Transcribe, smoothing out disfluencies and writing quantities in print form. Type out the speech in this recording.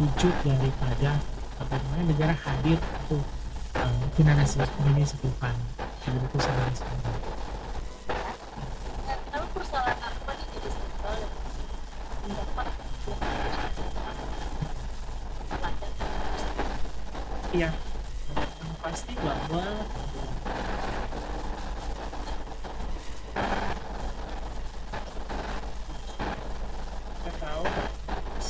wujud daripada apa namanya negara hadir untuk finalisasi Tuhan di buku sampai sekarang. Lalu persoalan apa nih jadi sentral yang dapat pelajar? Iya, yang pasti bahwa